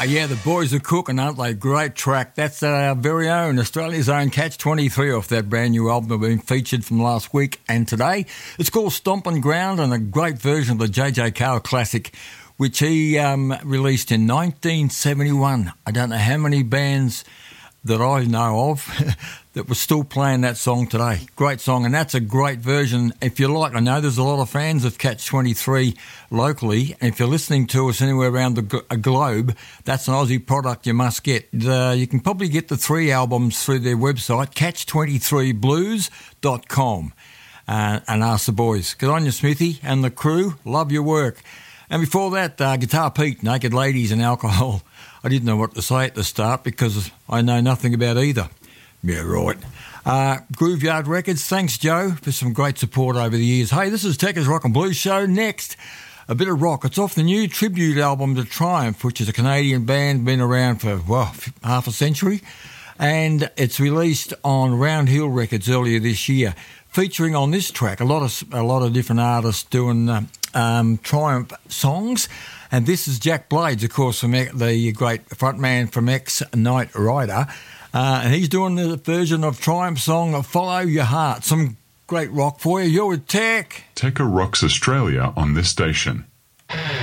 Yeah, the boys are cooking, aren't they? Great track. That's our very own Australia's own Catch-23 off that brand new album being featured from last week and today. It's called Stompin' Ground and a great version of the J.J. Cale classic, which he released in 1971. I don't know how many bands that I know of that were still playing that song today. Great song, and that's a great version. If you like, I know there's a lot of fans of Catch-23 locally, and if you're listening to us anywhere around the globe, that's an Aussie product you must get. You can probably get the 3 albums through their website, catch23blues.com, and ask the boys. Good on you, Smithy, and the crew. Love your work. And before that, Guitar Pete, Naked Ladies and Alcohol. I didn't know what to say at the start because I know nothing about either. Yeah, right. Grooveyard Records, thanks, Joe, for some great support over the years. Hey, this is Tekka's Rock and Blues Show. Next, a bit of rock. It's off the new tribute album to Triumph, which is a Canadian band, been around for, half a century. And it's released on Round Hill Records earlier this year, featuring on this track a lot of different artists doing Triumph songs. And this is Jack Blades, of course, from the great frontman from Ex-Knight Rider. And he's doing the version of Triumph song, Follow Your Heart. Some great rock for you. You're with Tech. Tekka rocks Australia on this station.